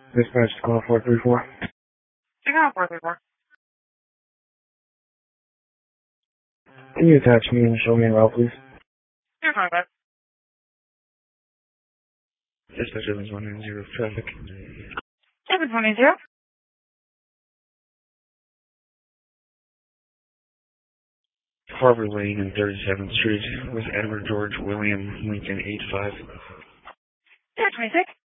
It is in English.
Dispatch call 434. Hang on, 434. Can you attach me and show me a route, please? You're fine, bud. Dispatch 7190 traffic. 720. Harbor Lane and 37th Street with Edward George William Lincoln 85. 26.